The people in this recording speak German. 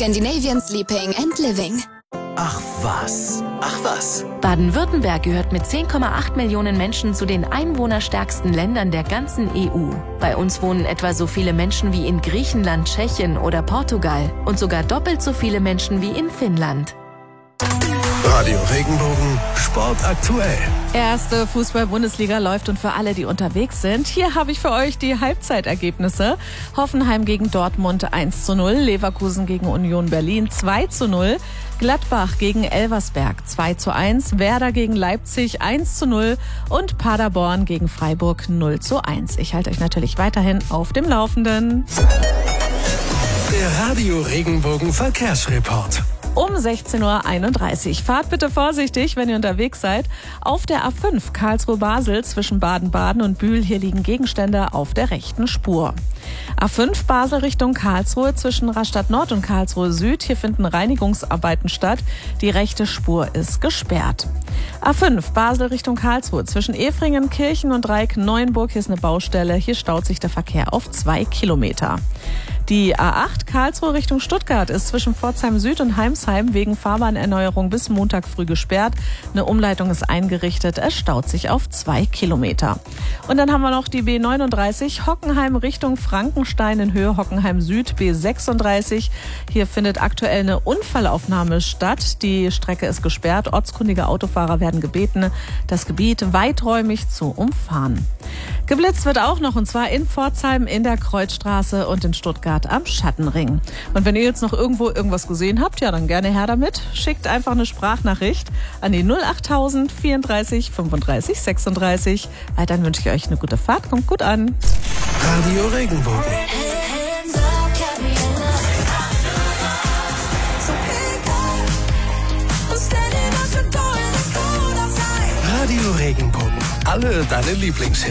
Scandinavian Sleeping and Living. Ach was. Ach was. Baden-Württemberg gehört mit 10,8 Millionen Menschen zu den einwohnerstärksten Ländern der ganzen EU. Bei uns wohnen etwa so viele Menschen wie in Griechenland, Tschechien oder Portugal und sogar doppelt so viele Menschen wie in Finnland. Radio Regenbogen, Sport aktuell. Erste Fußball-Bundesliga läuft und für alle, die unterwegs sind, hier habe ich für euch die Halbzeitergebnisse. Hoffenheim gegen Dortmund 1:0, Leverkusen gegen Union Berlin 2:0, Gladbach gegen Elversberg 2:1, Werder gegen Leipzig 1:0 und Paderborn gegen Freiburg 0:1. Ich halte euch natürlich weiterhin auf dem Laufenden. Der Radio Regenbogen Verkehrsreport. Um 16:31 Uhr. Fahrt bitte vorsichtig, wenn ihr unterwegs seid. Auf der A5 Karlsruhe-Basel zwischen Baden-Baden und Bühl. Hier liegen Gegenstände auf der rechten Spur. A5 Basel Richtung Karlsruhe zwischen Rastatt Nord und Karlsruhe Süd. Hier finden Reinigungsarbeiten statt. Die rechte Spur ist gesperrt. A5 Basel Richtung Karlsruhe zwischen Efringen, Kirchen und Dreieck-Neuenburg. Hier ist eine Baustelle. Hier staut sich der Verkehr auf 2 Kilometer. Die A8 Karlsruhe Richtung Stuttgart ist zwischen Pforzheim Süd und Heimsheim wegen Fahrbahnerneuerung bis Montag früh gesperrt. Eine Umleitung ist eingerichtet. Es staut sich auf 2 Kilometer. Und dann haben wir noch die B39 Hockenheim Richtung Frankenstein in Höhe Hockenheim Süd, B36. Hier findet aktuell eine Unfallaufnahme statt. Die Strecke ist gesperrt. Ortskundige Autofahrer werden gebeten, das Gebiet weiträumig zu umfahren. Geblitzt wird auch noch, und zwar in Pforzheim, in der Kreuzstraße und in Stuttgart am Schattenring. Und wenn ihr jetzt noch irgendwo irgendwas gesehen habt, ja, dann gerne her damit. Schickt einfach eine Sprachnachricht an die 08000 34 35 36. Weiterhin wünsche ich euch eine gute Fahrt. Kommt gut an. Radio Regenbogen. Radio Regenbogen. Alle deine Lieblingshits.